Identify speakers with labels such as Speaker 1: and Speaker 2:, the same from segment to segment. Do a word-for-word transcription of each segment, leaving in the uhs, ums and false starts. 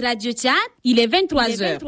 Speaker 1: sur Radio Tchad, il est vingt-trois heures.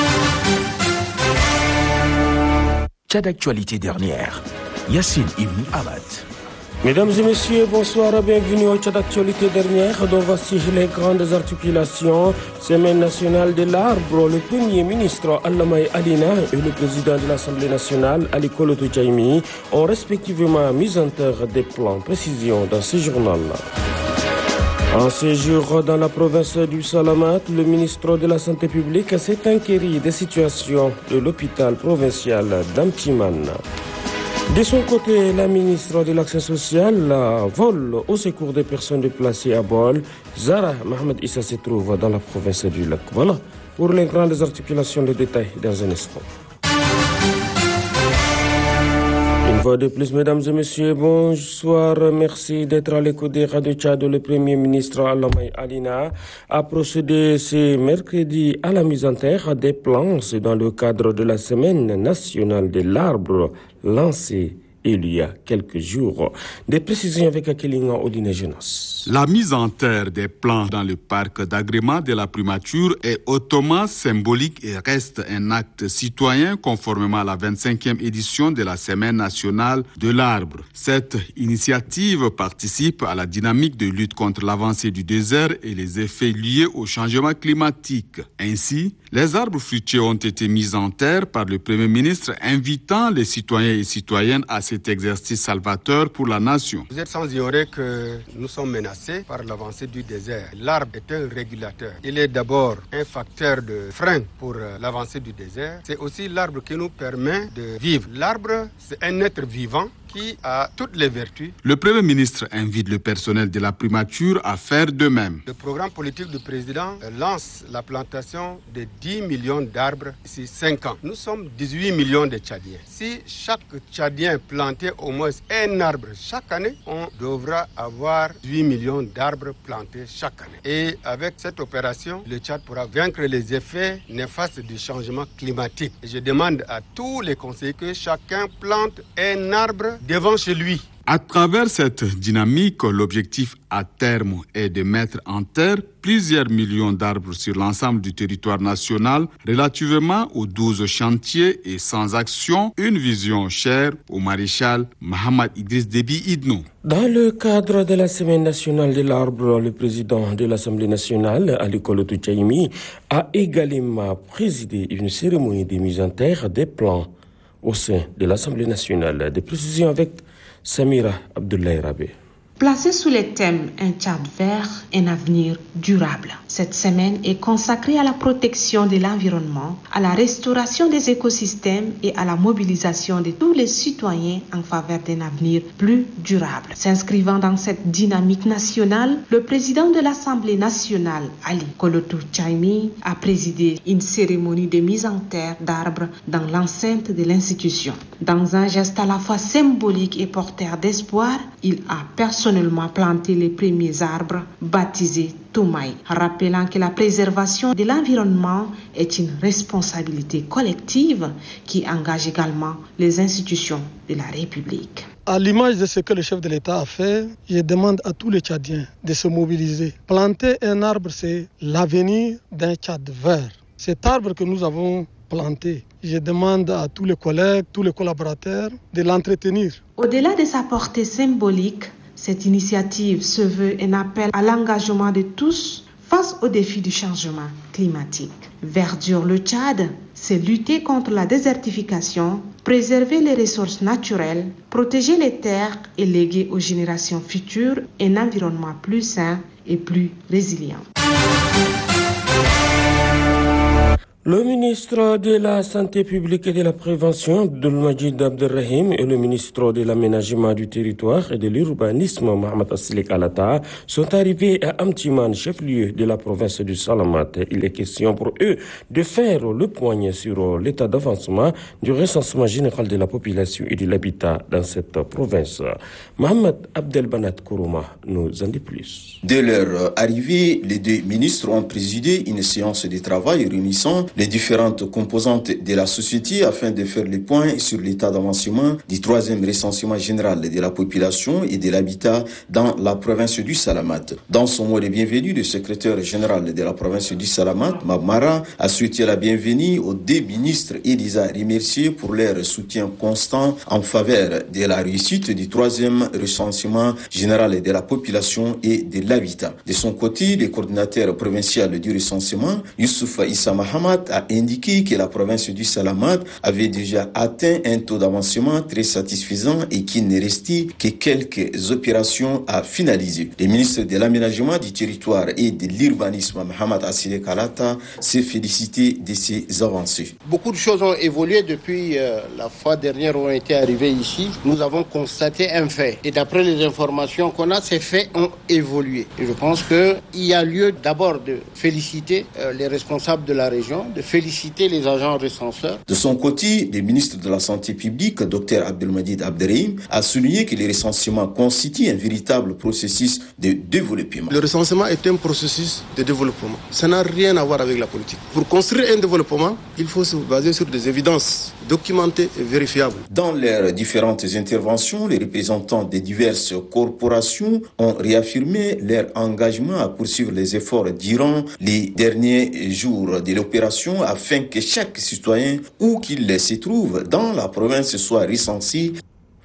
Speaker 2: Tchad Actualité dernière. Yassine Ibn Abad.
Speaker 3: Mesdames et messieurs, bonsoir, bienvenue au Tchad Actualité dernière, dont voici les grandes articulations. Semaine nationale de l'arbre, le premier ministre Allamaye Alina et le président de l'Assemblée nationale Ali Koloto Djaimi ont respectivement mis en terre des plans précision dans ce journal. En séjour dans la province du Salamat, le ministre de la Santé publique s'est inquiété des situations de l'hôpital provincial d'Amtiman. De son côté, la ministre de l'Action sociale vole au secours des personnes déplacées à Bol. Zara Mohamed Issa se trouve dans la province du Lac. Voilà pour les grandes articulations, de détails dans un instant. Une fois de plus, mesdames et messieurs, bonsoir. Merci d'être à l'écoute des Radio Tchad. Le Premier ministre Allamaye Alina a procédé ce mercredi à la mise en terre des plans. C'est dans le cadre de la Semaine nationale de l'arbre lancée il y a quelques jours. Des précisions avec Akelinga Odine Jeunesse.
Speaker 4: La mise en terre des plans dans le parc d'agrément de la primature est hautement symbolique et reste un acte citoyen conformément à la vingt-cinquième édition de la Semaine nationale de l'arbre. Cette initiative participe à la dynamique de lutte contre l'avancée du désert et les effets liés au changement climatique. Ainsi, les arbres fruitiers ont été mis en terre par le Premier ministre, invitant les citoyens et citoyennes à cet exercice salvateur pour la nation.
Speaker 5: Vous êtes sans ignorer que nous sommes menacés par l'avancée du désert. L'arbre est un régulateur. Il est d'abord un facteur de frein pour l'avancée du désert. C'est aussi l'arbre qui nous permet de vivre. L'arbre, c'est un être vivant qui a toutes les vertus.
Speaker 4: Le Premier ministre invite le personnel de la primature à faire de même.
Speaker 5: Le programme politique du président lance la plantation de dix millions d'arbres d'ici cinq ans. Nous sommes dix-huit millions de Tchadiens. Si chaque Tchadien plantait au moins un arbre chaque année, on devra avoir huit millions d'arbres plantés chaque année. Et avec cette opération, le Tchad pourra vaincre les effets néfastes du changement climatique. Je demande à tous les conseillers que chacun plante un arbre devant chez lui.
Speaker 4: À travers cette dynamique, l'objectif à terme est de mettre en terre plusieurs millions d'arbres sur l'ensemble du territoire national relativement aux douze chantiers et sans action, une vision chère au maréchal Mohamed Idriss Déby Itno.
Speaker 3: Dans le cadre de la Semaine nationale de l'arbre, le président de l'Assemblée nationale, Ali Koloto Djaimi, a également présidé une cérémonie de mise en terre des plans au sein de l'Assemblée nationale. Des précisions avec Samira Abdoulaye Rabé.
Speaker 6: Placée sous le thème « Un Tchad vert, un avenir durable », cette semaine est consacrée à la protection de l'environnement, à la restauration des écosystèmes et à la mobilisation de tous les citoyens en faveur d'un avenir plus durable. S'inscrivant dans cette dynamique nationale, le président de l'Assemblée nationale, Ali Koloto Djaimi, a présidé une cérémonie de mise en terre d'arbres dans l'enceinte de l'institution. Dans un geste à la fois symbolique et porteur d'espoir, il a personnellement planté les premiers arbres baptisés Toumaï, rappelant que la préservation de l'environnement est une responsabilité collective qui engage également les institutions de la République.
Speaker 7: À l'image de ce que le chef de l'État a fait, je demande à tous les Tchadiens de se mobiliser. Planter un arbre, c'est l'avenir d'un Tchad vert. Cet arbre que nous avons planté, je demande à tous les collègues, tous les collaborateurs de l'entretenir.
Speaker 6: Au-delà de sa portée symbolique, cette initiative se veut un appel à l'engagement de tous face aux défis du changement climatique. Verdure le Tchad, c'est lutter contre la désertification, préserver les ressources naturelles, protéger les terres et léguer aux générations futures un environnement plus sain et plus résilient.
Speaker 3: Le ministre de la Santé publique et de la Prévention, Abdelmajid Abdelrahim, et le ministre de l'Aménagement du territoire et de l'Urbanisme, Mohamed Asselik Alata, sont arrivés à Amtiman, chef-lieu de la province du Salamat. Il est question pour eux de faire le point sur l'état d'avancement du recensement général de la population et de l'habitat dans cette province. Mohamed Abdelbanat Kourouma nous en dit plus.
Speaker 8: Dès leur arrivée, les deux ministres ont présidé une séance de travail réunissant les différentes composantes de la société afin de faire le point sur l'état d'avancement du troisième recensement général de la population et de l'habitat dans la province du Salamat. Dans son mot de bienvenue, le secrétaire général de la province du Salamat, Mabmara, a souhaité la bienvenue aux deux ministres et les a remerciés pour leur soutien constant en faveur de la réussite du troisième recensement général de la population et de l'habitat. De son côté, le coordinateur provincial du recensement, Youssouf Issa Mahamad, a indiqué que la province du Salamat avait déjà atteint un taux d'avancement très satisfaisant et qu'il ne restait que quelques opérations à finaliser. Le ministre de l'aménagement du territoire et de l'urbanisme, Mohamed Assile Kalata, s'est félicité de ces avancées.
Speaker 9: Beaucoup de choses ont évolué depuis euh, la fois dernière où on était arrivés ici. Nous avons constaté un fait. Et d'après les informations qu'on a, ces faits ont évolué. Et je pense qu'il y a lieu d'abord de féliciter euh, les responsables de la région, de féliciter les agents recenseurs.
Speaker 8: De son côté, le ministre de la Santé publique, Dr Abdelmadid Abderrahim, a souligné que le recensement constitue un véritable processus de développement.
Speaker 10: Le recensement est un processus de développement. Ça n'a rien à voir avec la politique. Pour construire un développement, il faut se baser sur des évidences documentées et vérifiables.
Speaker 8: Dans leurs différentes interventions, les représentants des diverses corporations ont réaffirmé leur engagement à poursuivre les efforts durant les derniers jours de l'opération afin que chaque citoyen, où qu'il se trouve dans la province, soit recensé.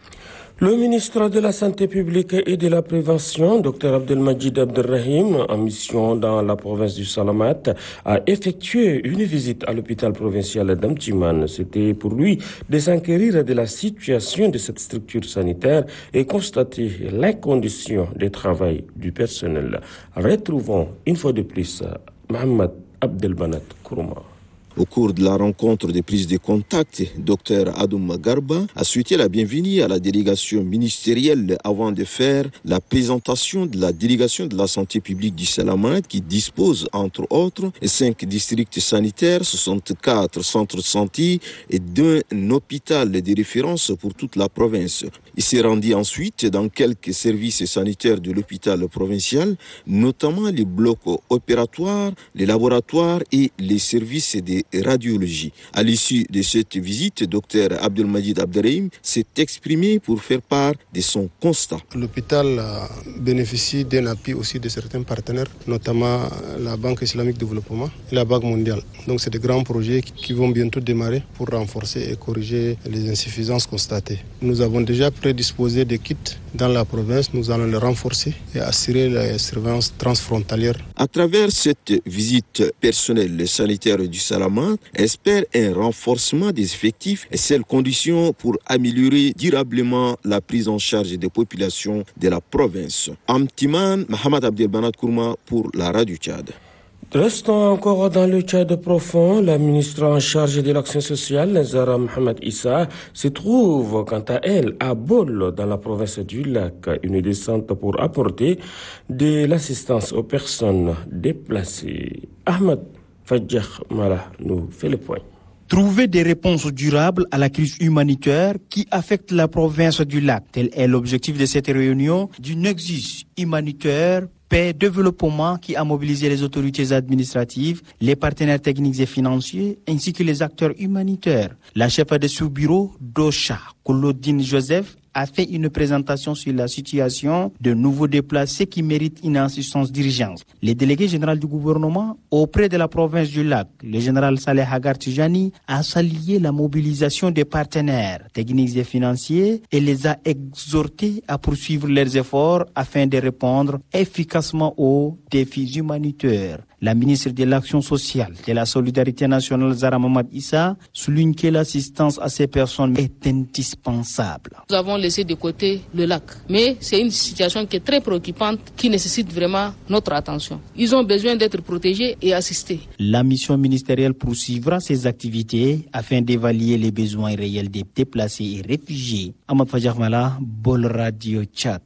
Speaker 3: Le ministre de la Santé publique et de la Prévention, Dr Abdelmadid Abderrahim, en mission dans la province du Salamat, a effectué une visite à l'hôpital provincial d'Amtiman. C'était pour lui de s'enquérir de la situation de cette structure sanitaire et constater les conditions de travail du personnel. Retrouvons une fois de plus Mohamed Abdelbanat Kourouma.
Speaker 8: Au cours de la rencontre de prise de contact, Dr Adoum Garba a souhaité la bienvenue à la délégation ministérielle avant de faire la présentation de la délégation de la santé publique du Salamat qui dispose, entre autres, cinq districts sanitaires, soixante-quatre centres de santé et d'un hôpital de référence pour toute la province. Il s'est rendu ensuite dans quelques services sanitaires de l'hôpital provincial, notamment les blocs opératoires, les laboratoires et les services de radiologie. À l'issue de cette visite, Dr Abdelmadid Abderrahim s'est exprimé pour faire part de son constat.
Speaker 10: L'hôpital bénéficie d'un appui aussi de certains partenaires, notamment la Banque islamique de développement et la Banque mondiale. Donc c'est des grands projets qui vont bientôt démarrer pour renforcer et corriger les insuffisances constatées. Nous avons déjà prédisposé des kits dans la province, nous allons les renforcer et assurer la surveillance transfrontalière.
Speaker 8: À travers cette visite personnelle sanitaire du Salamat, espère un renforcement des effectifs et seules conditions pour améliorer durablement la prise en charge des populations de la province. Amtiman, Mohamed Abdelbanat Kourouma pour la Radio Tchad.
Speaker 3: Restons encore dans le Tchad profond. La ministre en charge de l'action sociale, Zahra Mohamed Issa, se trouve quant à elle à Bol, dans la province du Lac, une descente pour apporter de l'assistance aux personnes déplacées. Ahmed Fadjah Mala nous fait le point.
Speaker 11: Trouver des réponses durables à la crise humanitaire qui affecte la province du Lac. Tel est l'objectif de cette réunion du Nexus humanitaire paix, développement qui a mobilisé les autorités administratives, les partenaires techniques et financiers, ainsi que les acteurs humanitaires. La chef de sous-bureau d'Ocha, Claudine Joseph, a fait une présentation sur la situation de nouveaux déplacés qui méritent une assistance d'urgence. Le délégué général du gouvernement auprès de la province du Lac, le général Saleh Hagar Tijani, a salué la mobilisation des partenaires techniques et financiers et les a exhortés à poursuivre leurs efforts afin de répondre efficacement aux défis humanitaires. La ministre de l'Action sociale, de la Solidarité nationale, Zahra Mohamed Issa, souligne que l'assistance à ces personnes est indispensable.
Speaker 12: Nous avons laissé de côté le lac, mais c'est une situation qui est très préoccupante, qui nécessite vraiment notre attention. Ils ont besoin d'être protégés et assistés.
Speaker 11: La mission ministérielle poursuivra ses activités afin d'évaluer les besoins réels des déplacés et réfugiés. Ahmad Fadjah Mala, Bol Radio Tchad.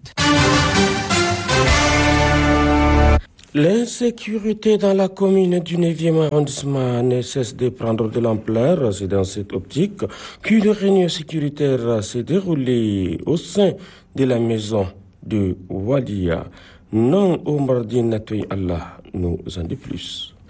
Speaker 3: L'insécurité dans la commune du neuvième arrondissement ne cesse de prendre de l'ampleur. C'est dans cette optique qu'une réunion sécuritaire s'est déroulée au sein de la maison de Wadia. Non Omardine Natoui Allah nous en dit plus.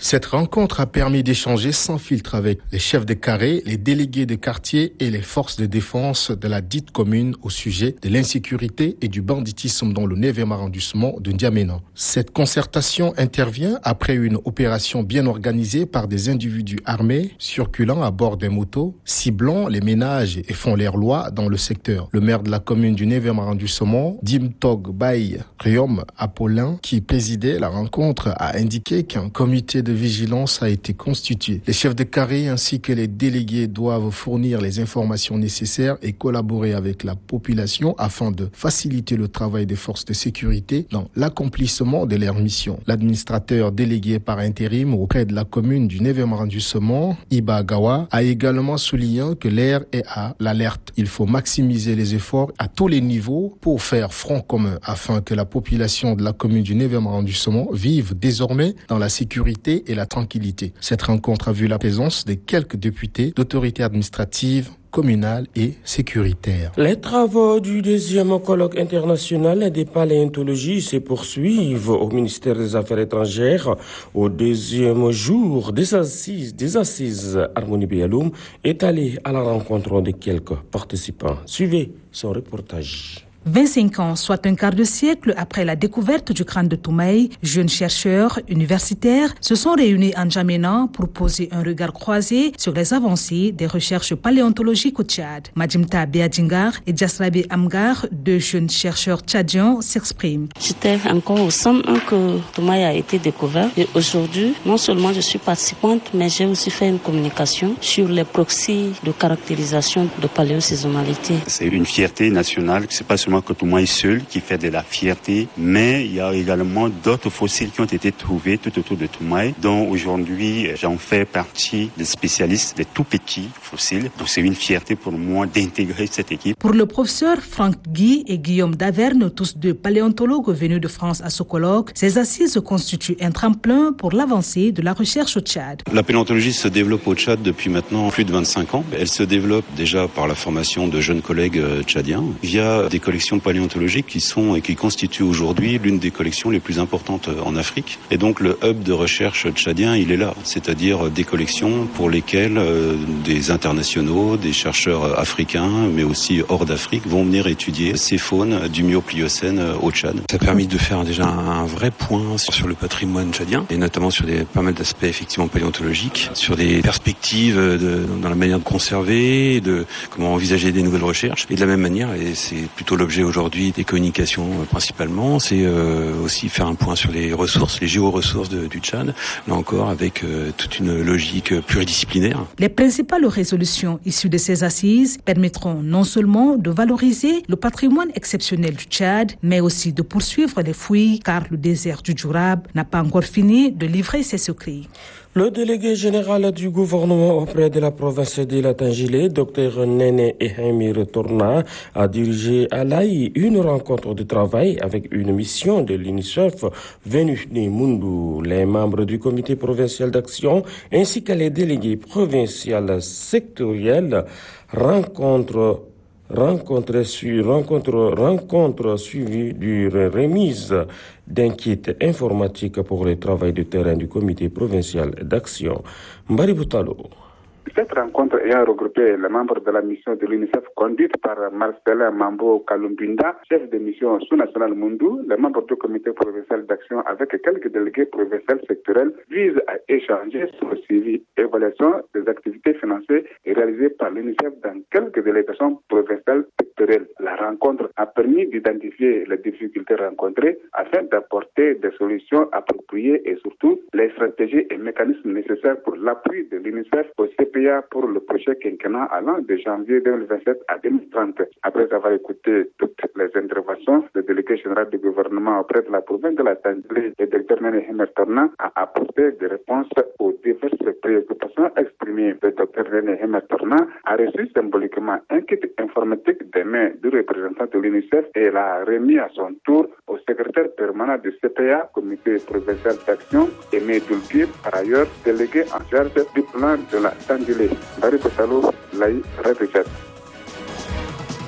Speaker 13: Cette rencontre a permis d'échanger sans filtre avec les chefs de carré, les délégués de quartier et les forces de défense de la dite commune au sujet de l'insécurité et du banditisme dans le neuvième arrondissement de N'Djamena. Cette concertation intervient après une opération bien organisée par des individus armés circulant à bord des motos, ciblant les ménages et font leur loi dans le secteur. Le maire de la commune du neuvième arrondissement, Dimtog Baye Riom Apollin, qui présidait la rencontre, a indiqué qu'un comité de vigilance a été constitué. Les chefs de carré ainsi que les délégués doivent fournir les informations nécessaires et collaborer avec la population afin de faciliter le travail des forces de sécurité dans l'accomplissement de leur mission. L'administrateur délégué par intérim auprès de la commune du neuvième arrondissement, Iba Gawa, a également souligné que l'air est à l'alerte. Il faut maximiser les efforts à tous les niveaux pour faire front commun afin que la population de la commune du neuvième arrondissement vive désormais dans la sécurité et la tranquillité. Cette rencontre a vu la présence de quelques députés d'autorités administratives, communales et sécuritaires.
Speaker 3: Les travaux du deuxième colloque international des paléontologies se poursuivent au ministère des Affaires étrangères. Au deuxième jour des assises, des assises, Harmonie Bialoum est allée à la rencontre de quelques participants. Suivez son reportage.
Speaker 14: vingt-cinq ans, soit un quart de siècle après la découverte du crâne de Toumaï, jeunes chercheurs universitaires se sont réunis en N'Djamena pour poser un regard croisé sur les avancées des recherches paléontologiques au Tchad. Madjimta Beadjingar et Djasrabe Amgar, deux jeunes chercheurs tchadiens, s'expriment.
Speaker 15: J'étais encore au centre que Toumaï a été découvert et aujourd'hui, non seulement je suis participante, mais j'ai aussi fait une communication sur les proxys de caractérisation de paléosaisonnalité.
Speaker 16: C'est une fierté nationale, c'est pas seulement que Toumaï seul qui fait de la fierté, mais il y a également d'autres fossiles qui ont été trouvés tout autour de Toumaï, dont aujourd'hui j'en fais partie des spécialistes des tout petits fossiles. Donc c'est une fierté pour moi d'intégrer cette équipe.
Speaker 14: Pour le professeur Franck Guy et Guillaume Daverne, tous deux paléontologues venus de France à ce colloque, ces assises constituent un tremplin pour l'avancée de la recherche au Tchad.
Speaker 17: La paléontologie se développe au Tchad depuis maintenant plus de vingt-cinq ans. Elle se développe déjà par la formation de jeunes collègues tchadiens via des collections paléontologiques qui sont et qui constituent aujourd'hui l'une des collections les plus importantes en Afrique. Et donc le hub de recherche tchadien, il est là, c'est-à-dire des collections pour lesquelles euh, des internationaux, des chercheurs africains, mais aussi hors d'Afrique, vont venir étudier ces faunes du Mio-Pliocène au Tchad. Ça a permis de faire déjà un vrai point sur le patrimoine tchadien, et notamment sur des, pas mal d'aspects effectivement paléontologiques, sur des perspectives de, dans la manière de conserver, de comment envisager des nouvelles recherches. Et de la même manière, et c'est plutôt l'objet aujourd'hui des communications euh, principalement, c'est euh, aussi faire un point sur les ressources, les géoressources de, du Tchad, là encore avec euh, toute une logique pluridisciplinaire.
Speaker 14: Les principales résolutions issues de ces assises permettront non seulement de valoriser le patrimoine exceptionnel du Tchad, mais aussi de poursuivre les fouilles, car le désert du Djourab n'a pas encore fini de livrer ses secrets.
Speaker 3: Le délégué général du gouvernement auprès de la province de la Tangilé, Dr Nene Ehemir Torna, a dirigé à l'Aï une rencontre de travail avec une mission de l'UNICEF venue de Mundu. Les membres du comité provincial d'action ainsi que les délégués provinciaux sectoriels rencontrent Rencontre, su, rencontre, rencontre suivie d'une remise d'un kit informatique pour le travail de terrain du comité provincial d'action. Mbari Boutalo.
Speaker 18: Cette rencontre ayant regroupé les membres de la mission de l'UNICEF conduite par Marcelin Mambo Kalumbinda, chef de mission sous-nationale Mundu, les membres du comité provincial d'action avec quelques délégués provinciaux sectoriels vise à échanger sur le suivi et évaluation des activités financées et réalisées par l'UNICEF dans quelques délégations provinciales sectorielles. La rencontre a permis d'identifier les difficultés rencontrées afin d'apporter des solutions appropriées et surtout les stratégies et mécanismes nécessaires pour l'appui de l'UNICEF au C P A pour le projet quinquennat allant de janvier deux mille vingt-sept à deux mille trente. Après avoir écouté toutes les interventions, le délégué général du gouvernement auprès de la province de la Tangilé, le docteur Nene Ehemir Torna, a apporté des réponses aux diverses préoccupations exprimées. Le docteur Nene Ehemir Torna a reçu symboliquement un kit informatique des mains du représentant de l'UNICEF et l'a remis à son tour au secrétaire permanent du C P A, comité provincial d'action, Aimé Doulguir, par ailleurs délégué en charge du plan de la Tangilé.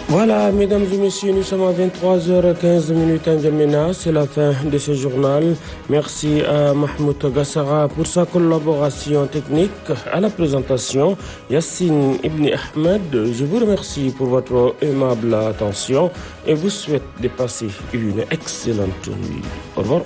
Speaker 3: Voilà, mesdames et messieurs, nous sommes à vingt-trois heures quinze en Djamena. C'est la fin de ce journal. Merci à Mahmoud Gassara pour sa collaboration technique. À la présentation, Yassine Ibn Ahmed. Je vous remercie pour votre aimable attention et vous souhaite de passer une excellente nuit. Au revoir.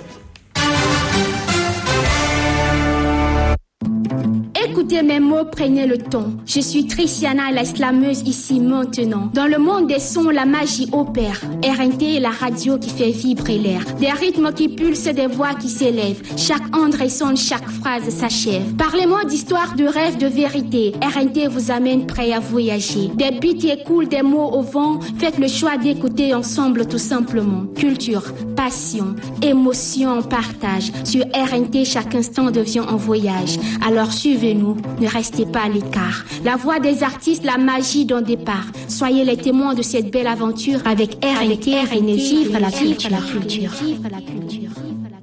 Speaker 19: Écoutez mes mots, prenez le ton. Je suis Tristiana, la slameuse ici maintenant. Dans le monde des sons, la magie opère. R N T est la radio qui fait vibrer l'air. Des rythmes qui pulsent, des voix qui s'élèvent. Chaque onde résonne, chaque phrase s'achève. Parlez-moi d'histoire, de rêve, de vérité. R N T vous amène prêt à voyager. Des beats écoulent, des mots au vent. Faites le choix d'écouter ensemble tout simplement. Culture, passion, émotion, partage. Sur R N T, chaque instant devient un voyage. Alors suivez-nous. Ne restez pas à l'écart. La voix des artistes, la magie d'un départ. Soyez les témoins de cette belle aventure avec R N T, R N T, vivre la culture.